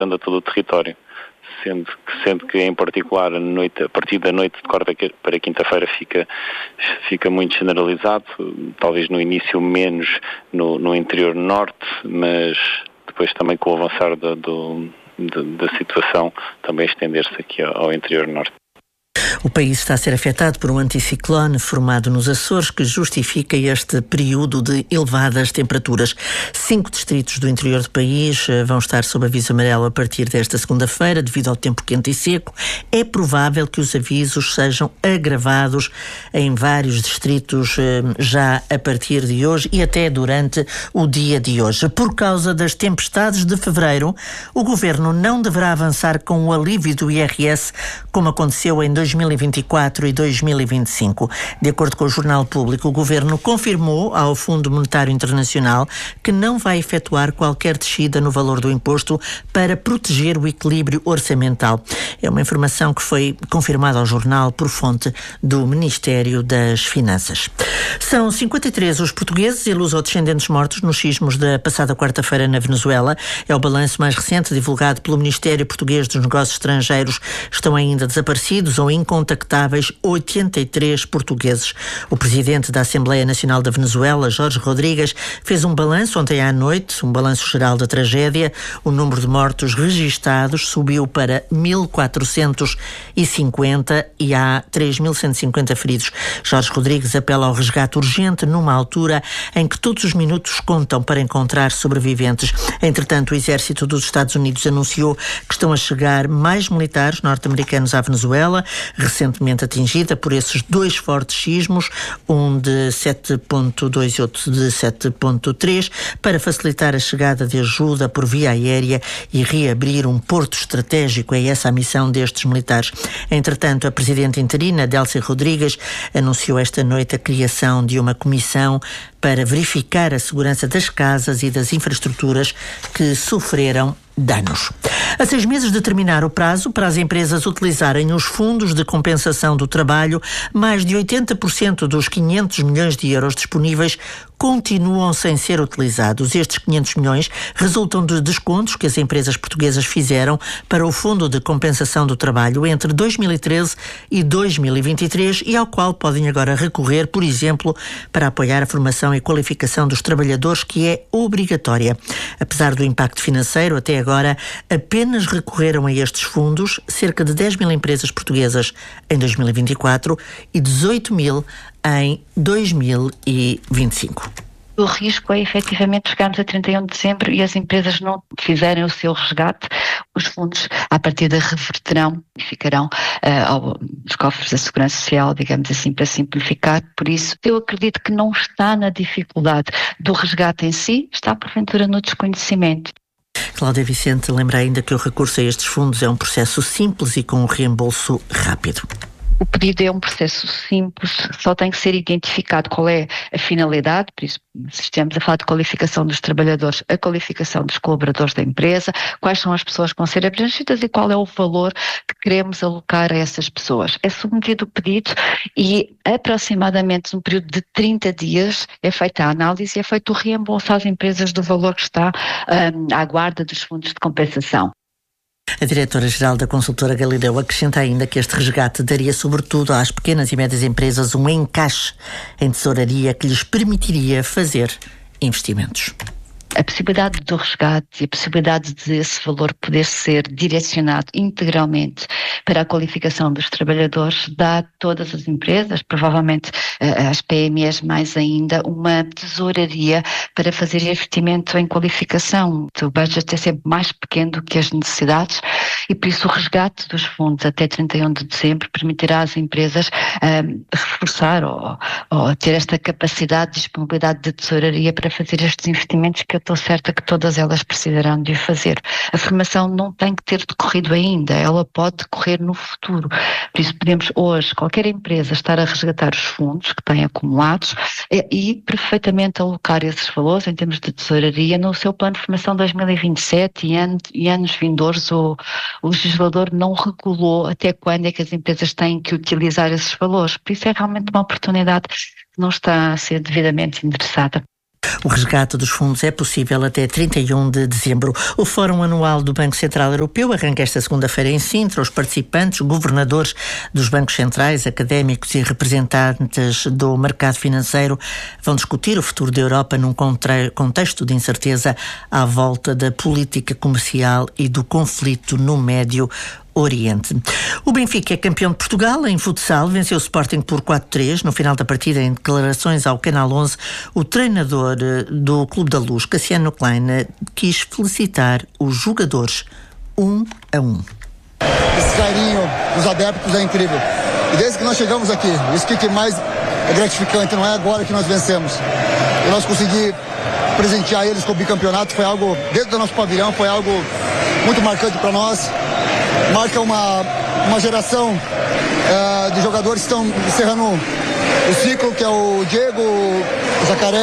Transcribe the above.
a todo o território, sendo que em particular a partir da noite de quarta para quinta-feira fica muito generalizado, talvez no início menos no interior norte, mas depois também com o avançar da situação também estender-se aqui ao interior norte. O país está a ser afetado por um anticiclone formado nos Açores que justifica este período de elevadas temperaturas. 5 distritos do interior do país vão estar sob aviso amarelo a partir desta segunda-feira devido ao tempo quente e seco. É provável que os avisos sejam agravados em vários distritos já a partir de hoje e até durante o dia de hoje. Por causa das tempestades de fevereiro, o Governo não deverá avançar com o alívio do IRS como aconteceu em 2024 e 2025. De acordo com o Jornal Público, o Governo confirmou ao Fundo Monetário Internacional que não vai efetuar qualquer descida no valor do imposto para proteger o equilíbrio orçamental. É uma informação que foi confirmada ao jornal por fonte do Ministério das Finanças. São 53 os portugueses e luso-descendentes mortos nos sismos da passada quarta-feira na Venezuela. É o balanço mais recente divulgado pelo Ministério Português dos Negócios Estrangeiros. Estão ainda desaparecidos ou incontactáveis 83 portugueses. O presidente da Assembleia Nacional da Venezuela, Jorge Rodrigues, fez um balanço ontem à noite, um balanço geral da tragédia. O número de mortos registados subiu para 1.450 e há 3.150 feridos. Jorge Rodrigues apela ao resgate urgente numa altura em que todos os minutos contam para encontrar sobreviventes. Entretanto, o exército dos Estados Unidos anunciou que estão a chegar mais militares norte-americanos à Venezuela, recentemente atingida por esses 2 fortes sismos, um de 7.2 e outro de 7.3, para facilitar a chegada de ajuda por via aérea e reabrir um porto estratégico. É essa a missão destes militares. Entretanto, a presidente interina, Delcy Rodrigues, anunciou esta noite a criação de uma comissão para verificar a segurança das casas e das infraestruturas que sofreram danos. A 6 meses de terminar o prazo para as empresas utilizarem os fundos de compensação do trabalho, mais de 80% dos 500 milhões de euros disponíveis continuam sem ser utilizados. Estes 500 milhões resultam de descontos que as empresas portuguesas fizeram para o Fundo de Compensação do Trabalho entre 2013 e 2023 e ao qual podem agora recorrer, por exemplo, para apoiar a formação e qualificação dos trabalhadores, que é obrigatória. Apesar do impacto financeiro, até agora apenas recorreram a estes fundos cerca de 10 mil empresas portuguesas em 2024 e 18 mil em 2025. O risco é efetivamente chegarmos a 31 de dezembro e as empresas não fizerem o seu resgate, os fundos à partida reverterão e ficarão aos cofres da Segurança Social, digamos assim, para simplificar. Por isso, eu acredito que não está na dificuldade do resgate em si, está porventura no desconhecimento. Cláudia Vicente lembra ainda que o recurso a estes fundos é um processo simples e com um reembolso rápido. O pedido é um processo simples, só tem que ser identificado qual é a finalidade, por isso, se estamos a falar de qualificação dos trabalhadores, a qualificação dos colaboradores da empresa, quais são as pessoas que vão ser abrangidas e qual é o valor que queremos alocar a essas pessoas. É submetido o pedido e aproximadamente num período de 30 dias é feita a análise e é feito o reembolso às empresas do valor que está à guarda dos fundos de compensação. A diretora-geral da consultora Galileu acrescenta ainda que este resgate daria sobretudo às pequenas e médias empresas um encaixe em tesouraria que lhes permitiria fazer investimentos. A possibilidade do resgate e a possibilidade de esse valor poder ser direcionado integralmente para a qualificação dos trabalhadores dá a todas as empresas, provavelmente às PMEs mais ainda, uma tesouraria para fazer investimento em qualificação. O budget é sempre mais pequeno do que as necessidades e por isso o resgate dos fundos até 31 de dezembro permitirá às empresas reforçar ou ter esta capacidade de disponibilidade de tesouraria para fazer estes investimentos que eu estou certa que todas elas precisarão de o fazer. A formação não tem que ter decorrido ainda, ela pode decorrer no futuro. Por isso podemos hoje, qualquer empresa, estar a resgatar os fundos que têm acumulados e perfeitamente alocar esses valores em termos de tesouraria no seu plano de formação 2027 e anos vindouros. O legislador não regulou até quando é que as empresas têm que utilizar esses valores. Por isso é realmente uma oportunidade que não está a ser devidamente endereçada. O resgate dos fundos é possível até 31 de dezembro. O Fórum Anual do Banco Central Europeu arranca esta segunda-feira em Sintra. Os participantes, governadores dos bancos centrais, académicos e representantes do mercado financeiro vão discutir o futuro da Europa num contexto de incerteza à volta da política comercial e do conflito no Médio Oriente. O Benfica é campeão de Portugal em futsal, venceu o Sporting por 4-3. No final da partida, em declarações ao Canal 11, o treinador do Clube da Luz, Cassiano Klein, quis felicitar os jogadores 1 a 1. Esse carinho dos adeptos é incrível. E desde que nós chegamos aqui, isso que mais é gratificante, não é agora que nós vencemos. E nós conseguimos presentear eles com o bicampeonato, foi algo, dentro do nosso pavilhão, foi algo muito marcante para nós. Marca uma geração de jogadores que estão encerrando o ciclo, que é o Diego, o Jacaré,